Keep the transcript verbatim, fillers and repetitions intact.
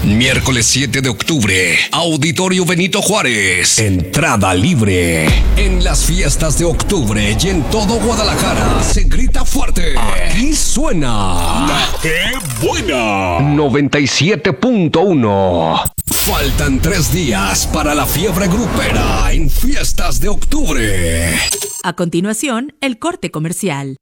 Miércoles siete de octubre, Auditorio Benito Juárez. Entrada libre. En las fiestas de octubre y en todo Guadalajara se grita fuerte. Aquí suena ¡La qué buena! noventa y siete punto uno. Faltan tres días para la fiebre grupera en fiestas de octubre. A continuación, el corte comercial.